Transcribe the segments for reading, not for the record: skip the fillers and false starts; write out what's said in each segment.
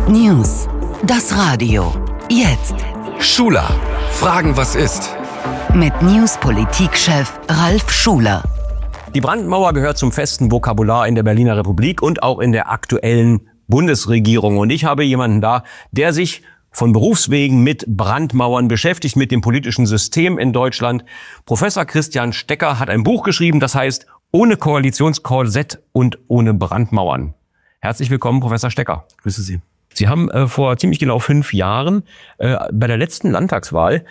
News. Das Radio. Jetzt. Schuler. Fragen, was ist? Mit News-Politikchef Ralf Schuler. Die Brandmauer gehört zum festen Vokabular in der Berliner Republik und auch in der aktuellen Bundesregierung. Und ich habe jemanden da, der sich von Berufswegen mit Brandmauern beschäftigt, mit dem politischen System in Deutschland. Professor Christian Stecker hat ein Buch geschrieben, das heißt Ohne Koalitionskorsett und ohne Brandmauern. Herzlich willkommen, Professor Stecker. Grüße Sie. Sie haben vor ziemlich genau 5 Jahren bei der letzten Landtagswahl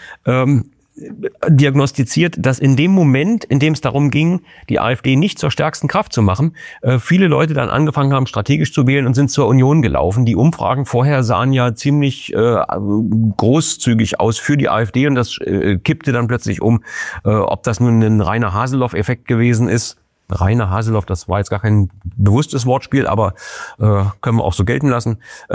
diagnostiziert, dass in dem Moment, in dem es darum ging, die AfD nicht zur stärksten Kraft zu machen, viele Leute dann angefangen haben, strategisch zu wählen und sind zur Union gelaufen. Die Umfragen vorher sahen ja ziemlich großzügig aus für die AfD und das kippte dann plötzlich um. Ob das nun ein reiner Haseloff-Effekt gewesen ist, Rainer Haseloff, das war jetzt gar kein bewusstes Wortspiel, aber können wir auch so gelten lassen.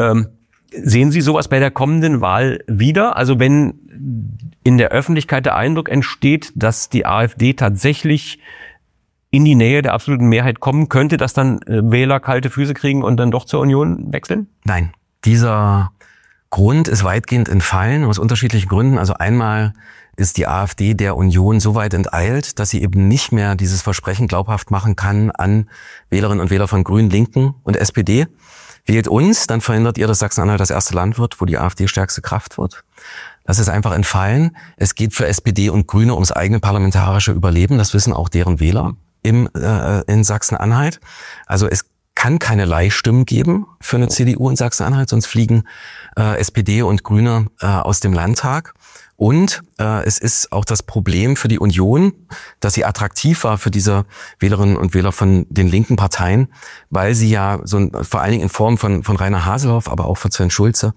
Sehen Sie sowas bei der kommenden Wahl wieder? Also wenn in der Öffentlichkeit der Eindruck entsteht, dass die AfD tatsächlich in die Nähe der absoluten Mehrheit kommen könnte, dass dann Wähler kalte Füße kriegen und dann doch zur Union wechseln? Nein, dieser Grund ist weitgehend entfallen, aus unterschiedlichen Gründen. Also einmal ist die AfD der Union so weit enteilt, dass sie eben nicht mehr dieses Versprechen glaubhaft machen kann an Wählerinnen und Wähler von Grünen, Linken und SPD. Wählt uns, dann verhindert ihr, dass Sachsen-Anhalt das erste Land wird, wo die AfD stärkste Kraft wird. Das ist einfach entfallen. Es geht für SPD und Grüne ums eigene parlamentarische Überleben. Das wissen auch deren Wähler in Sachsen-Anhalt. Also es kann keine Leihstimmen geben für eine CDU in Sachsen-Anhalt, sonst fliegen SPD und Grüne aus dem Landtag. Und es ist auch das Problem für die Union, dass sie attraktiv war für diese Wählerinnen und Wähler von den linken Parteien, weil sie ja vor allen Dingen in Form von Rainer Haseloff, aber auch von Sven Schulze,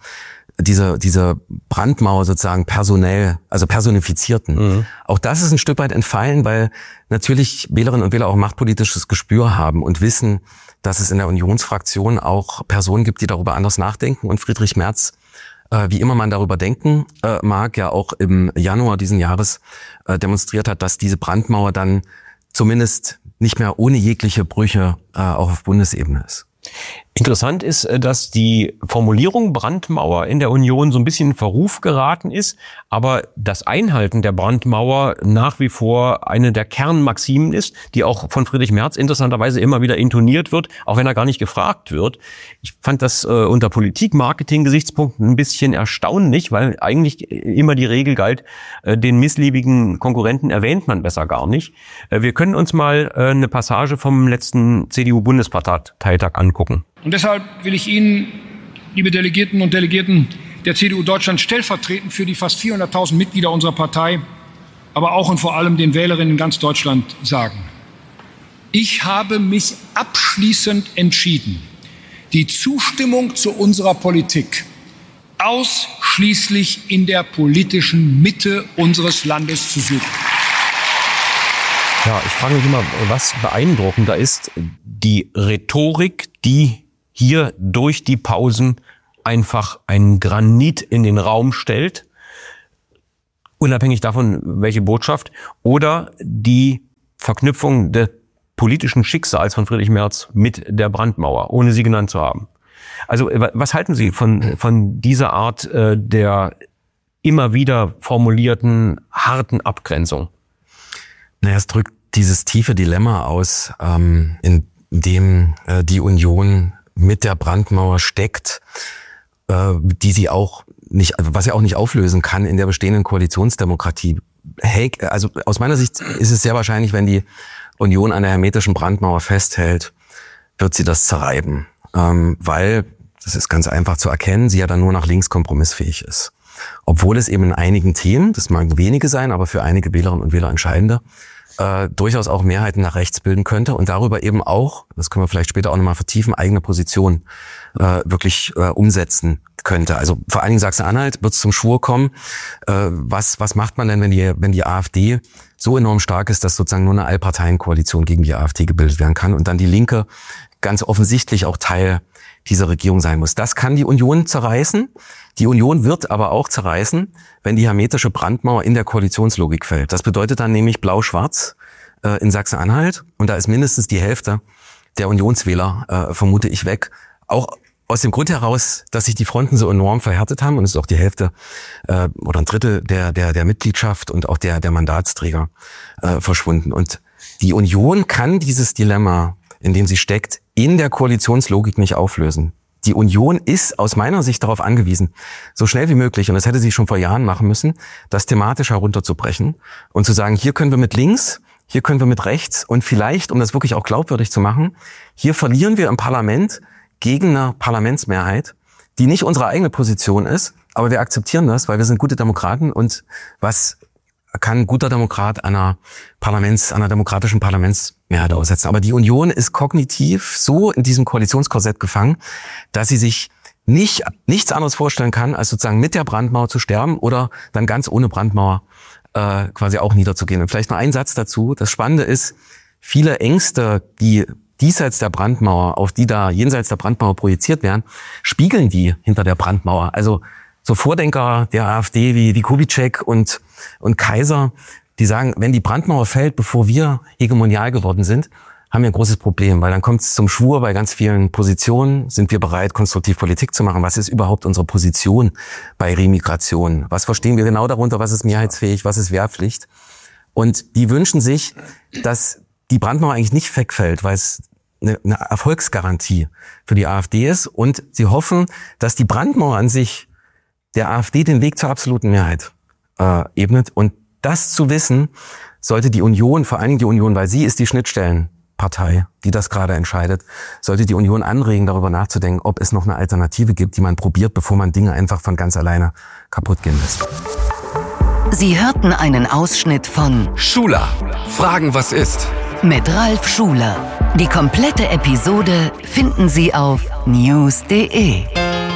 diese Brandmauer sozusagen personifizierten. Mhm. Auch das ist ein Stück weit entfallen, weil natürlich Wählerinnen und Wähler auch machtpolitisches Gespür haben und wissen, dass es in der Unionsfraktion auch Personen gibt, die darüber anders nachdenken. Und Friedrich Merz, wie immer man darüber denken mag, ja auch im Januar diesen Jahres demonstriert hat, dass diese Brandmauer dann zumindest nicht mehr ohne jegliche Brüche auch auf Bundesebene ist. Interessant ist, dass die Formulierung Brandmauer in der Union so ein bisschen in Verruf geraten ist, aber das Einhalten der Brandmauer nach wie vor eine der Kernmaximen ist, die auch von Friedrich Merz interessanterweise immer wieder intoniert wird, auch wenn er gar nicht gefragt wird. Ich fand das unter Politik-Marketing-Gesichtspunkten ein bisschen erstaunlich, weil eigentlich immer die Regel galt, den missliebigen Konkurrenten erwähnt man besser gar nicht. Wir können uns mal eine Passage vom letzten CDU-Bundesparteitag angucken. Und deshalb will ich Ihnen, liebe Delegierten und Delegierten der CDU Deutschland, stellvertretend für die fast 400.000 Mitglieder unserer Partei, aber auch und vor allem den Wählerinnen in ganz Deutschland sagen: Ich habe mich abschließend entschieden, die Zustimmung zu unserer Politik ausschließlich in der politischen Mitte unseres Landes zu suchen. Ja, ich frage mich immer, was beeindruckender ist, die Rhetorik, die hier durch die Pausen einfach einen Granit in den Raum stellt, unabhängig davon, welche Botschaft, oder die Verknüpfung des politischen Schicksals von Friedrich Merz mit der Brandmauer, ohne sie genannt zu haben. Also was halten Sie von dieser Art der immer wieder formulierten harten Abgrenzung? Naja, es drückt dieses tiefe Dilemma aus, in dem die Union mit der Brandmauer steckt, die sie auch nicht, was sie auch nicht auflösen kann in der bestehenden Koalitionsdemokratie. Also aus meiner Sicht ist es sehr wahrscheinlich, wenn die Union an der hermetischen Brandmauer festhält, wird sie das zerreiben, weil, das ist ganz einfach zu erkennen, sie ja dann nur nach links kompromissfähig ist. Obwohl es eben in einigen Themen, das mag wenige sein, aber für einige Wählerinnen und Wähler entscheidende, durchaus auch Mehrheiten nach rechts bilden könnte und darüber eben auch, das können wir vielleicht später auch nochmal vertiefen, eigene Position wirklich umsetzen könnte. Also vor allen Dingen Sachsen-Anhalt wird es zum Schwur kommen. Was macht man denn, wenn die AfD so enorm stark ist, dass sozusagen nur eine Allparteienkoalition gegen die AfD gebildet werden kann und dann die Linke ganz offensichtlich auch Teil dieser Regierung sein muss? Das kann die Union zerreißen. Die Union wird aber auch zerreißen, wenn die hermetische Brandmauer in der Koalitionslogik fällt. Das bedeutet dann nämlich Blau-Schwarz in Sachsen-Anhalt. Und da ist mindestens die Hälfte der Unionswähler, vermute ich, weg. Auch aus dem Grund heraus, dass sich die Fronten so enorm verhärtet haben und es ist auch die Hälfte oder ein Drittel der Mitgliedschaft und auch der Mandatsträger verschwunden. Und die Union kann dieses Dilemma, in dem sie steckt, in der Koalitionslogik nicht auflösen. Die Union ist aus meiner Sicht darauf angewiesen, so schnell wie möglich, und das hätte sie schon vor Jahren machen müssen, das thematisch herunterzubrechen und zu sagen, hier können wir mit links, hier können wir mit rechts und vielleicht, um das wirklich auch glaubwürdig zu machen, hier verlieren wir im Parlament gegen eine Parlamentsmehrheit, die nicht unsere eigene Position ist, aber wir akzeptieren das, weil wir sind gute Demokraten und was kann ein guter Demokrat einer demokratischen Parlamentsmehrheit aussetzen. Aber die Union ist kognitiv so in diesem Koalitionskorsett gefangen, dass sie sich nichts anderes vorstellen kann, als sozusagen mit der Brandmauer zu sterben oder dann ganz ohne Brandmauer quasi auch niederzugehen. Und vielleicht noch ein Satz dazu. Das Spannende ist, viele Ängste, die diesseits der Brandmauer, auf die da jenseits der Brandmauer projiziert werden, spiegeln die hinter der Brandmauer. Also so Vordenker der AfD wie Kubitschek und Kaiser, die sagen, wenn die Brandmauer fällt, bevor wir hegemonial geworden sind, haben wir ein großes Problem, weil dann kommt es zum Schwur bei ganz vielen Positionen. Sind wir bereit, konstruktiv Politik zu machen? Was ist überhaupt unsere Position bei Remigration? Was verstehen wir genau darunter? Was ist mehrheitsfähig? Was ist Wehrpflicht? Und die wünschen sich, dass die Brandmauer eigentlich nicht wegfällt, weil es eine Erfolgsgarantie für die AfD ist. Und sie hoffen, dass die Brandmauer an sich der AfD den Weg zur absoluten Mehrheit ebnet. Und das zu wissen, sollte die Union, vor allen Dingen die Union, weil sie ist die Schnittstellenpartei, die das gerade entscheidet, sollte die Union anregen, darüber nachzudenken, ob es noch eine Alternative gibt, die man probiert, bevor man Dinge einfach von ganz alleine kaputt gehen lässt. Sie hörten einen Ausschnitt von Schuler. Fragen, was ist? mit Ralf Schuler. Die komplette Episode finden Sie auf news.de.